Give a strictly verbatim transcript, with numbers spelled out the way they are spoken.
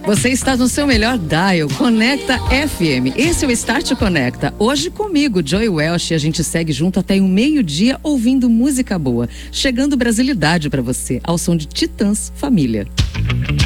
Você está no seu melhor dial, Conecta F M. Esse é o Start Conecta. Hoje comigo, Joey Welch, e a gente segue junto até o meio-dia ouvindo música boa. Chegando brasilidade pra você, ao som de Titãs Família.